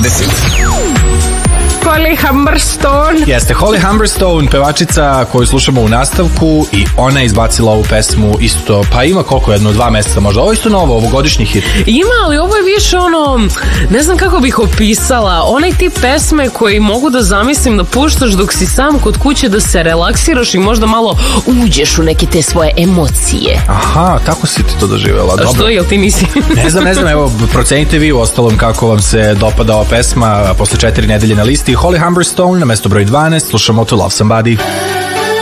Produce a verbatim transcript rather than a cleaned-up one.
dvadeset. Holly Humberstone. Jeste, Holly Humberstone, pevačica koju slušamo u nastavku i ona je izbacila ovu pesmu isto, pa ima koliko, jedno, dva meseca možda. Ovo isto novo, ovogodišnji hit. Ima, ali ovo je više ono, ne znam kako bih opisala, onaj tip pesme koji mogu da zamislim da puštaš dok si sam kod kuće, da se relaksiraš i možda malo uđeš u neke te svoje emocije. Aha, tako si ti to doživjela. A što, jel ti nisi? Ne znam, ne znam, evo, procenite vi u ostalom kako vam se dopada ova pesma posle četiri nedelje na listi. Holly Humberstone na mesto broj dvanaest, slušamo To Love Somebody.